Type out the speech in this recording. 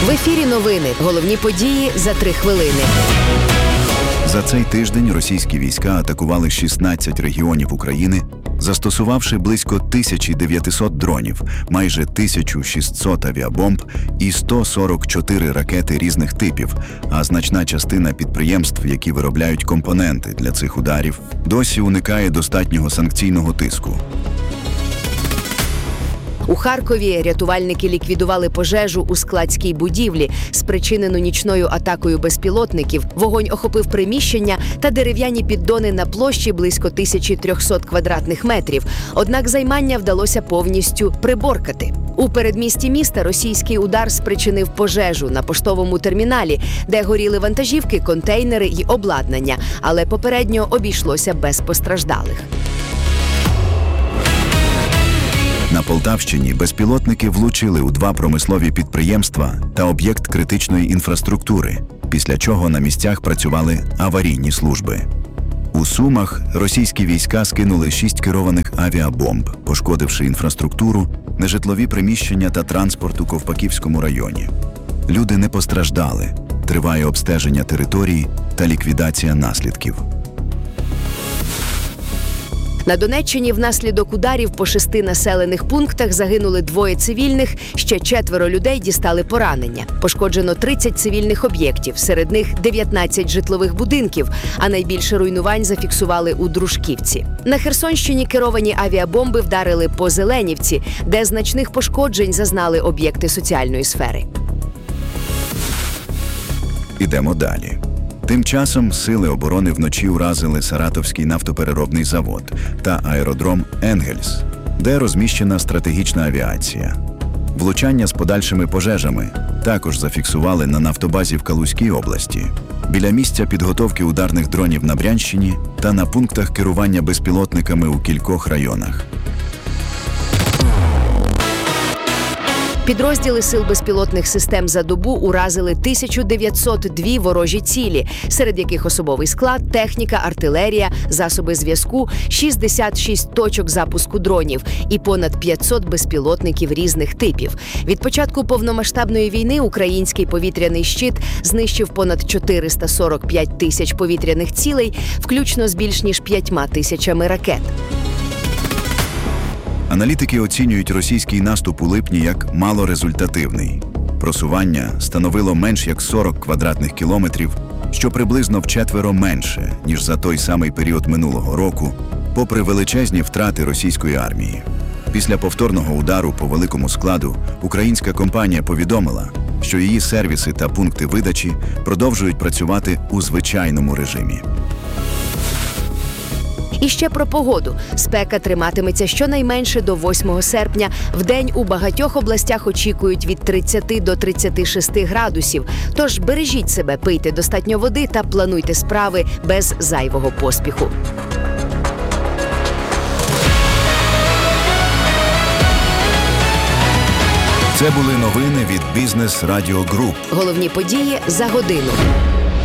В ефірі новини. Головні події за 3 хвилини. За цей тиждень російські війська атакували 16 регіонів України, застосувавши близько 1900 дронів, майже 1600 авіабомб і 144 ракети різних типів, а значна частина підприємств, які виробляють компоненти для цих ударів, досі уникає достатнього санкційного тиску. У Харкові рятувальники ліквідували пожежу у складській будівлі, спричинену нічною атакою безпілотників. Вогонь охопив приміщення та дерев'яні піддони на площі близько 1300 квадратних метрів. Однак займання вдалося повністю приборкати. У передмісті міста російський удар спричинив пожежу на поштовому терміналі, де горіли вантажівки, контейнери й обладнання, але попередньо обійшлося без постраждалих. На Полтавщині безпілотники влучили у 2 промислові підприємства та об'єкт критичної інфраструктури, після чого на місцях працювали аварійні служби. У Сумах російські війська скинули 6 керованих авіабомб, пошкодивши інфраструктуру, нежитлові приміщення та транспорт у Ковпаківському районі. Люди не постраждали, триває обстеження території та ліквідація наслідків. На Донеччині внаслідок ударів по 6 населених пунктах загинули 2 цивільних, ще 4 людей дістали поранення. Пошкоджено 30 цивільних об'єктів, серед них 19 житлових будинків, а найбільше руйнувань зафіксували у Дружківці. На Херсонщині керовані авіабомби вдарили по Зеленівці, де значних пошкоджень зазнали об'єкти соціальної сфери. Ідемо далі. Тим часом сили оборони вночі уразили Саратовський нафтопереробний завод та аеродром «Енгельс», де розміщена стратегічна авіація. Влучання з подальшими пожежами також зафіксували на нафтобазі в Калузькій області, біля місця підготовки ударних дронів на Брянщині та на пунктах керування безпілотниками у кількох районах. Підрозділи Сил безпілотних систем за добу уразили 1902 ворожі цілі, серед яких особовий склад, техніка, артилерія, засоби зв'язку, 66 точок запуску дронів і понад 500 безпілотників різних типів. Від початку повномасштабної війни український повітряний щит знищив понад 445 тисяч повітряних цілей, включно з більш ніж 5 тисячами ракет. Аналітики оцінюють російський наступ у липні як малорезультативний. Просування становило менш як 40 квадратних кілометрів, що приблизно вчетверо менше, ніж за той самий період минулого року, попри величезні втрати російської армії. Після повторного удару по великому складу українська компанія повідомила, що її сервіси та пункти видачі продовжують працювати у звичайному режимі. І ще про погоду. Спека триматиметься щонайменше до 8 серпня. Вдень у багатьох областях очікують від 30 до 36 градусів. Тож бережіть себе, пийте достатньо води та плануйте справи без зайвого поспіху. Це були новини від Бізнес Радіо Груп. Головні події за годину.